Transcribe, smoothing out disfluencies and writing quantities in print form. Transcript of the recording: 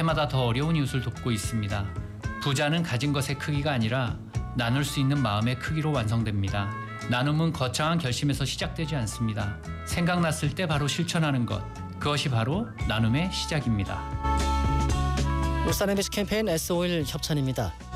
해마다 더 어려운 이웃을 돕고 있습니다. 부자는 가진 것의 크기가 아니라 나눌 수 있는 마음의 크기로 완성됩니다. 나눔은 거창한 결심에서 시작되지 않습니다. 생각났을 때 바로 실천하는 것, 그것이 바로 나눔의 시작입니다. 울산 MBC 캠페인 SO일 협찬입니다.